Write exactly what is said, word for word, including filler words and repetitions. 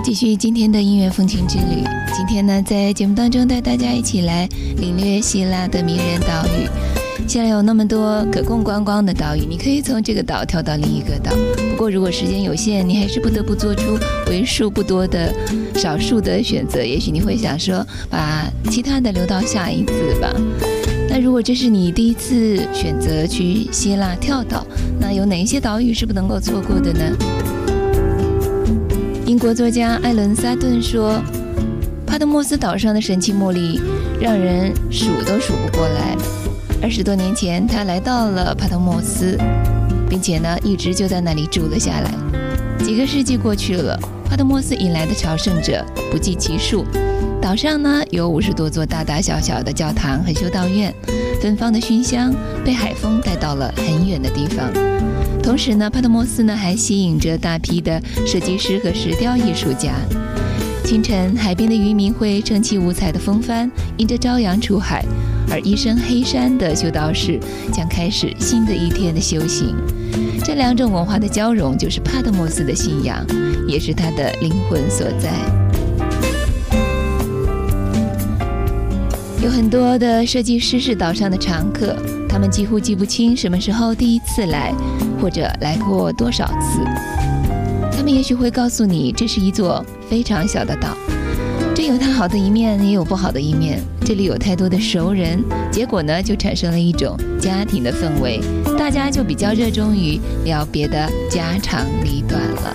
继续今天的音乐风情之旅。今天呢，在节目当中带大家一起来领略希腊的迷人岛屿。希腊有那么多可供观光的岛屿，你可以从这个岛跳到另一个岛。不过如果时间有限，你还是不得不做出为数不多的少数的选择。也许你会想说，把其他的留到下一次吧。那如果这是你第一次选择去希腊跳岛，那有哪一些岛屿是不能够错过的呢？英国作家艾伦·萨顿说，帕特莫斯岛上的神奇魔力让人数都数不过来。二十多年前，他来到了帕特莫斯，并且呢，一直就在那里住了下来。几个世纪过去了，帕特莫斯引来的朝圣者不计其数。岛上呢，有五十多座大大小小的教堂和修道院，芬芳的熏香被海风带到了很远的地方。同时呢，帕特莫斯呢还吸引着大批的设计师和石雕艺术家。清晨，海边的渔民会撑起五彩的风帆，迎着朝阳出海，而一身黑衫的修道士将开始新的一天的修行。这两种文化的交融，就是帕特莫斯的信仰，也是它的灵魂所在。有很多的设计师是岛上的常客，他们几乎记不清什么时候第一次来，或者来过多少次。他们也许会告诉你，这是一座非常小的岛，这有它好的一面，也有不好的一面。这里有太多的熟人，结果呢，就产生了一种家庭的氛围，大家就比较热衷于聊别的家长里短了。